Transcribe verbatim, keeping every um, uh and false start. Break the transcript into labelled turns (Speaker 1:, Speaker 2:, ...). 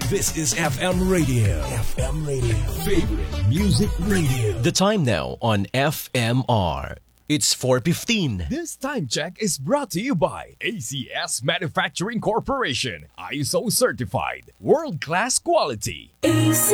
Speaker 1: This is F M Radio. F M Radio. Favorite Music Radio.
Speaker 2: The time now on F M R. It's four fifteen.
Speaker 3: This time check is brought to you by A C S Manufacturing Corporation. I S O certified. World-class quality.
Speaker 4: A C